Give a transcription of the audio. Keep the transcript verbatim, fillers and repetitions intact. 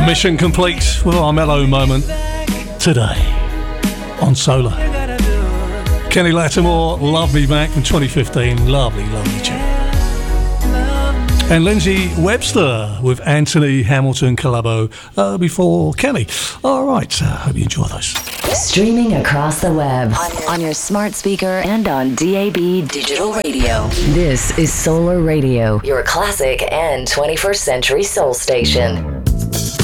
Mission complete with our mellow moment today on Solar. Kenny Lattimore, Love Me Back from twenty fifteen. Lovely, lovely tune. And Lindsay Webster with Anthony Hamilton collabo uh, before Kenny. All right, uh, hope you enjoy those. Streaming across the web, on your, on your smart speaker and on D A B digital radio. This is Solar Radio, your classic and twenty-first century soul station.